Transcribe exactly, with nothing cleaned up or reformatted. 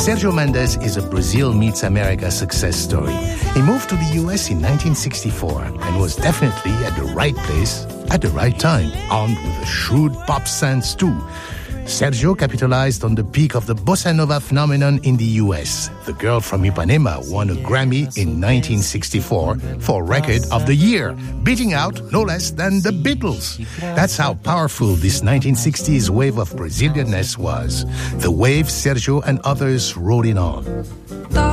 Sergio Mendes is a Brazil meets America success story. He moved to the U S in nineteen sixty-four and was definitely at the right place at the right time, armed with a shrewd pop sense too. Sergio capitalized on the peak of the bossa nova phenomenon in the U S. The Girl from Ipanema won a Grammy in nineteen sixty-four for Record of the Year, beating out no less than the Beatles. That's how powerful this nineteen sixties wave of Brazilianness was, the wave Sergio and others rode in on.